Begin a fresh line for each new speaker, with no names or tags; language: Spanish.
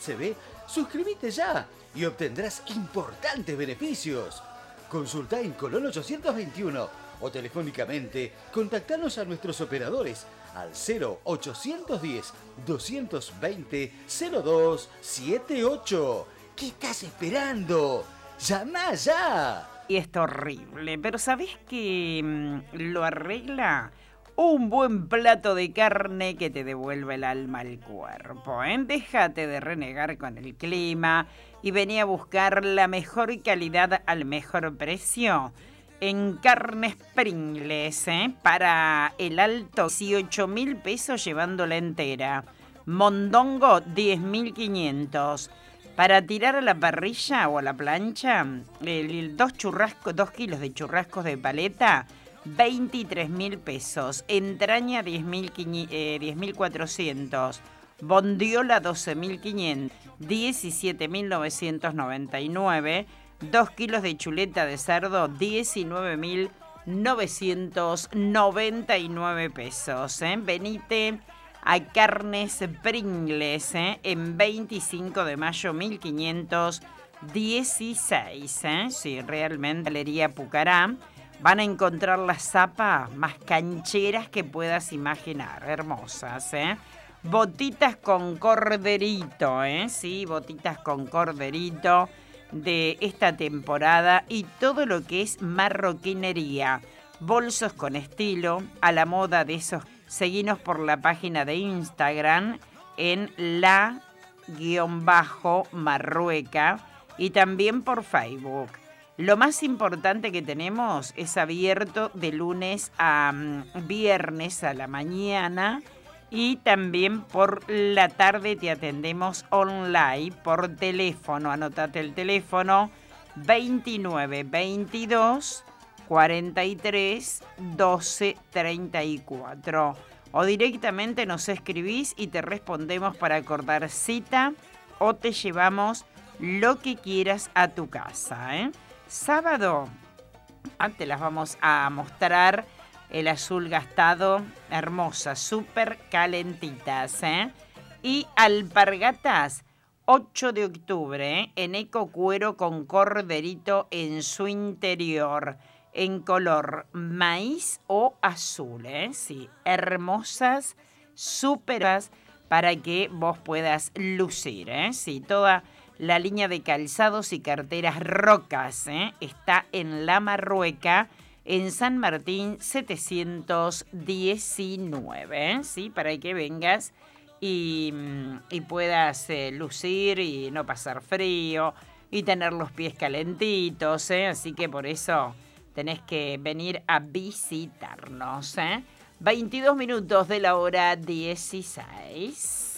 TV, suscríbete ya y obtendrás importantes beneficios. Consulta en Colón 821 o telefónicamente contactanos a nuestros operadores al 0810 220 0278. ¿Qué estás esperando? ¡Llama ya!
Y es horrible, pero ¿sabés qué lo arregla? Un buen plato de carne que te devuelve el alma al cuerpo, ¿eh? Déjate de renegar con el clima y vení a buscar la mejor calidad al mejor precio en Carnes Pringles, ¿eh? Para el alto, 18.000 pesos llevándola entera. Mondongo, 10.500. Para tirar a la parrilla o a la plancha, 2 kilos de churrascos de paleta, 23.000 pesos. Entraña, 10.400. Bondiola, 12.500. 17.999. 2 kilos de chuleta de cerdo, 19.999 pesos. Venite a Carnes Pringles, en 25 de mayo 1516. Sí, realmente, Galería Pucará. Van a encontrar las zapas más cancheras que puedas imaginar, hermosas. Botitas con corderito, sí, botitas con corderito de esta temporada y todo lo que es marroquinería. Bolsos con estilo, a la moda de esos. Seguinos por la página de Instagram en la_marrueca y también por Facebook. Lo más importante que tenemos es abierto de lunes a viernes a la mañana y también por la tarde te atendemos online por teléfono. Anótate el teléfono 29 22 43 12 34 o directamente nos escribís y te respondemos para acordar cita o te llevamos lo que quieras a tu casa. Sábado, te las vamos a mostrar, el azul gastado, hermosas, súper calentitas. Y alpargatas, 8 de octubre, en eco cuero con corderito en su interior, en color maíz o azul, sí, hermosas, súperas, para que vos puedas lucir, sí, toda la línea de calzados y carteras Rocas, está en La Marrueca, en San Martín 719, sí, para que vengas y puedas lucir y no pasar frío y tener los pies calentitos, así que por eso tenés que venir a visitarnos. 22 minutos de la hora 16.